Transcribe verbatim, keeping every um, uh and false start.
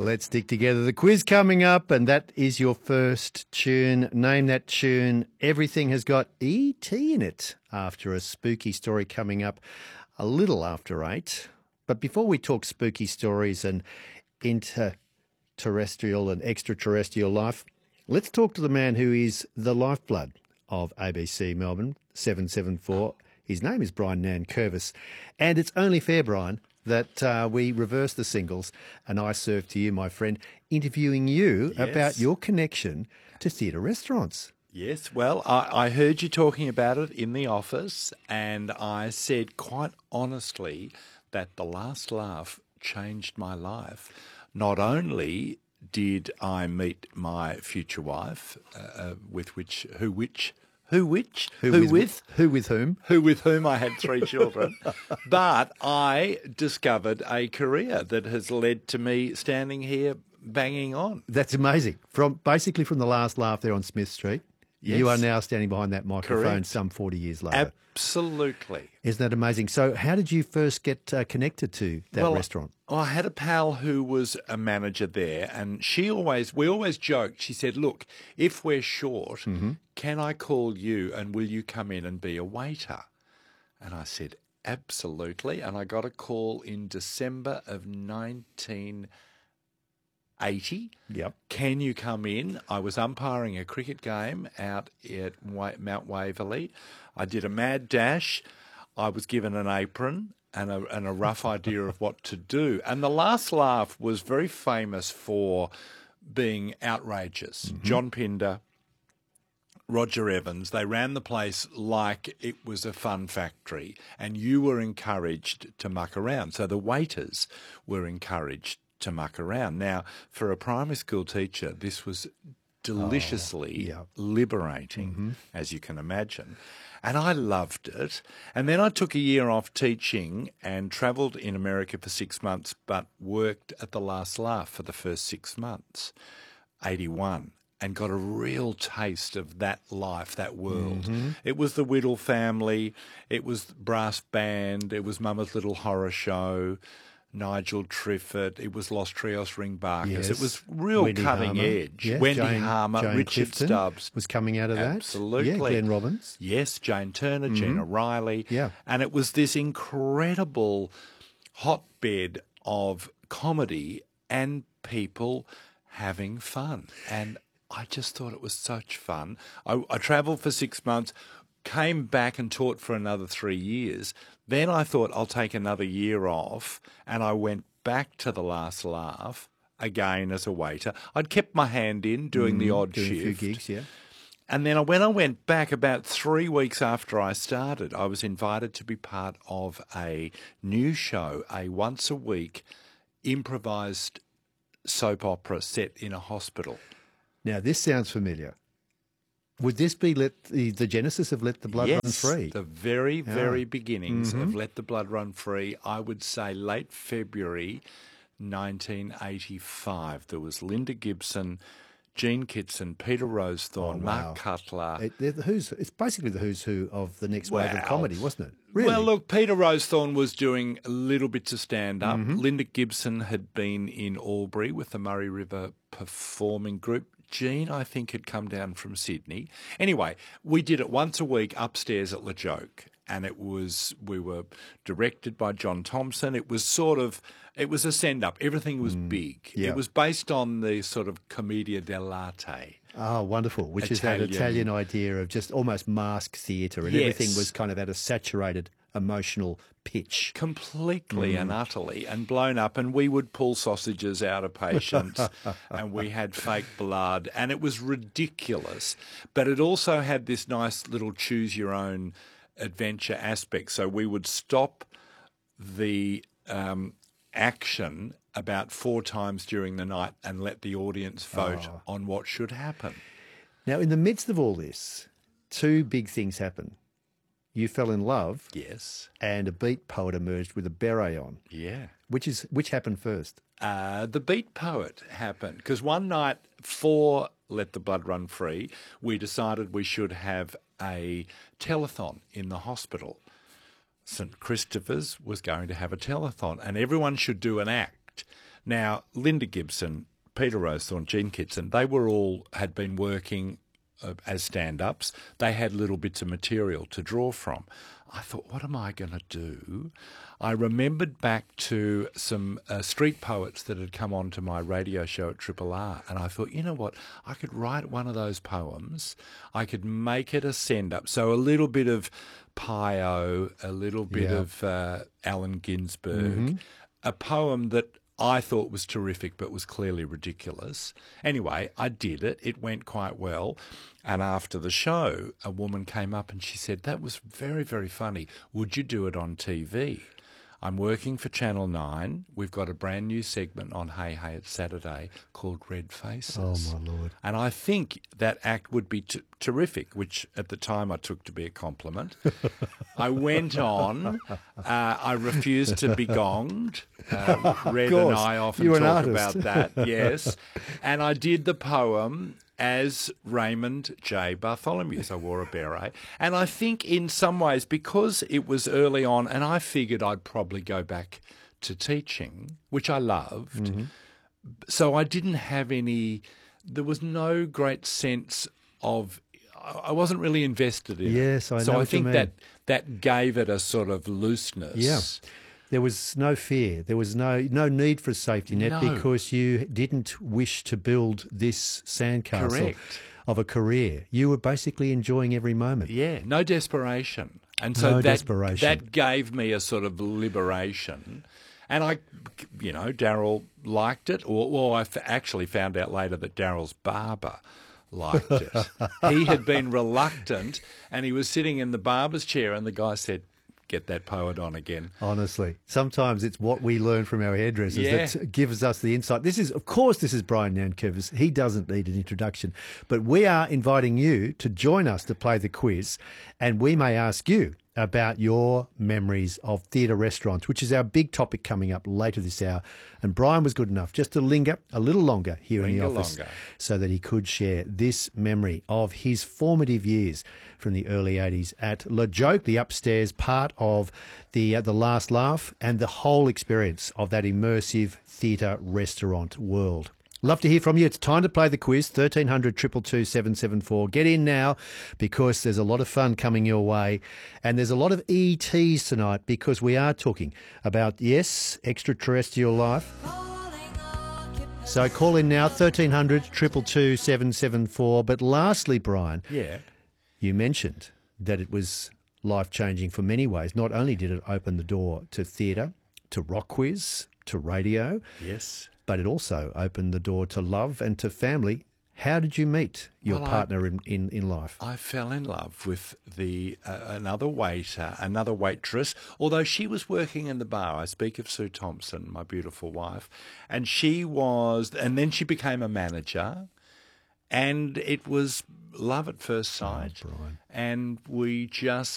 Let's stick together. The quiz coming up, and that is your first tune. Name that tune. Everything has got E T in it after a spooky story coming up a little after eight. But before we talk spooky stories and interterrestrial and extraterrestrial life, let's talk to the man who is the lifeblood of A B C Melbourne, seven seven four. His name is Brian Nankervis. And it's only fair, Brian, that uh, we reverse the singles and I serve to you, my friend, interviewing you Yes. about your connection to theatre restaurants. Yes, well, I, I heard you talking about it in the office, and I said quite honestly that The Last Laugh changed my life. Not only did I meet my future wife, uh, uh, with which, who which, who which, who, with, with, Who with whom? who with whom I had three children, but I discovered a career that has led to me standing here banging on. That's amazing. From basically from The Last Laugh there on Smith Street, Yes. you are now standing behind that microphone Correct. some forty years later. Absolutely. Isn't that amazing? So how did you first get uh, connected to that Well, restaurant? I had a pal who was a manager there, and she always, we always joked. She said, "Look, if we're short, Mm-hmm. can I call you and will you come in and be a waiter?" And I said, "Absolutely." And I got a call in December of nineteen eighty. Yep. Can you come in? I was umpiring a cricket game out at Wa- Mount Waverley. I did a mad dash. I was given an apron and a, and a rough idea of what to do. And The Last Laugh was very famous for being outrageous. Mm-hmm. John Pinder, Roger Evans, they ran the place like it was a fun factory, and you were encouraged to muck around. So the waiters were encouraged to muck around. Now, for a primary school teacher, this was deliciously yeah. liberating, as you can imagine. And I loved it. And then I took a year off teaching and travelled in America for six months, but worked at The Last Laugh for the first six months, eighty-one, and got a real taste of that life, that world. It was the Whittle family, it was brass band, it was Mama's Little Horror Show, Nigel Triffett, it was Los Trios Ringbarkers. Yes. It was real Wendy cutting Harmer. edge. Yes, Wendy Jane- Harmer, Jane Richard Clifton Stubbs. was coming out of that. Absolutely. Yeah, Glenn Robbins. Yes, Jane Turner, Gina Riley. Yeah. And it was this incredible hotbed of comedy and people having fun. And I just thought it was such fun. I, I travelled for six months, came back and taught for another three years. Then I thought I'll take another year off, and I went back to The Last Laugh again as a waiter. I'd kept my hand in doing the odd Doing shift. a few gigs, yeah. And then when I went back about three weeks after I started, I was invited to be part of a new show, a once a week improvised soap opera set in a hospital. Now, this sounds familiar. Would this be let the, the genesis of Let the Blood yes, Run Free? the very, very beginnings Mm-hmm. of Let the Blood Run Free, I would say late February nineteen eighty-five. There was Linda Gibson, Gene Kitson, Peter Rosethorn, Oh, wow. Mark Cutler. It, they're the who's, it's basically the who's who of the next wave of Wow. comedy, wasn't it? Really? Well, look, Peter Rosethorn was doing a little bit of stand-up. Mm-hmm. Linda Gibson had been in Albury with the Murray River Performing Group. Gene, I think, had come down from Sydney. Anyway, we did it once a week upstairs at La Joke, and it was we were directed by John Thompson. It was sort of it was a send-up. Everything was big. yeah. It was based on the sort of commedia dell'arte. Oh, wonderful. Which is that Italian. Italian idea of just almost mask theatre, and Yes. everything was kind of at a saturated emotional pitch. Completely and utterly and blown up, and we would pull sausages out of patients and we had fake blood, and it was ridiculous, but it also had this nice little choose your own adventure aspect. So we would stop the um, action about four times during the night and let the audience vote on what should happen. Now, in the midst of all this, two big things happen. You fell in love, Yes. and a beat poet emerged with a beret on. Yeah. Which is which happened first? Uh, the Beat Poet happened because one night for Let the Blood Run Free, we decided we should have a telethon in the hospital. St Christopher's was going to have a telethon, and everyone should do an act. Now, Linda Gibson, Peter Rosethorn, Gene Kitson, they were all had been working uh, as stand-ups. They had little bits of material to draw from. I thought, what am I going to do? I remembered back to some uh, street poets that had come on to my radio show at Triple R, and I thought, you know what, I could write one of those poems. I could make it a send-up. So a little bit of Pio, a little bit Yeah. of uh, Allen Ginsberg, Mm-hmm. a poem that I thought was terrific but was clearly ridiculous. Anyway, I did it. It went quite well. And after the show, a woman came up and she said, that was very, very funny. Would you do it on T V? I'm working for Channel nine. We've got a brand new segment on Hey Hey It's Saturday called Red Faces. Oh, my Lord. And I think that act would be t- terrific, which at the time I took to be a compliment. I went on. Uh, I refused to be gonged. Uh, Red and course. I often You're an talk artist. about that, yes. And I did the poem as Raymond J. Bartholomew. I wore a beret. And I think in some ways, because it was early on, and I figured I'd probably go back to teaching, which I loved, Mm-hmm. so I didn't have any, there was no great sense of, I I wasn't really invested in it. Yes, I So know I what you think mean. that that gave it a sort of looseness. Yeah. There was no fear. There was no no need for a safety net No. because you didn't wish to build this sandcastle Correct. of a career. You were basically enjoying every moment. Yeah, no desperation. And so No that, desperation. that gave me a sort of liberation. And I, you know, Daryl liked it. Or, or I f- actually found out later that Daryl's barber liked it. He had been reluctant and he was sitting in the barber's chair and the guy said, get that poet on again. Honestly, sometimes it's what we learn from our hairdressers Yeah. that gives us the insight. This is, of course, this is Brian Nankervis. He doesn't need an introduction, but we are inviting you to join us to play the quiz, and we may ask you about your memories of theatre restaurants, which is our big topic coming up later this hour. And Brian was good enough just to linger a little longer here in the Linger office longer. so that he could share this memory of his formative years from the early eighties at La Joke, the upstairs part of the uh, the Last Laugh, and the whole experience of that immersive theatre restaurant world. Love to hear from you. It's time to play the quiz, thirteen hundred, two two two, seven seven four. Get in now because there's a lot of fun coming your way. And there's a lot of E Ts tonight because we are talking about, yes, extraterrestrial life. So call in now, thirteen hundred, two two two, seven seven four. But lastly, Brian, Yeah. you mentioned that it was life-changing for many ways. Not only did it open the door to theatre, to rock quiz, to radio, Yes. but it also opened the door to love and to family. How did you meet your Well, I- partner in, in, in life? I fell in love with the uh, another waiter, another waitress, although she was working in the bar. I speak of Sue Thompson, my beautiful wife, and she was, and then she became a manager, and it was love at first sight. Brian. And we just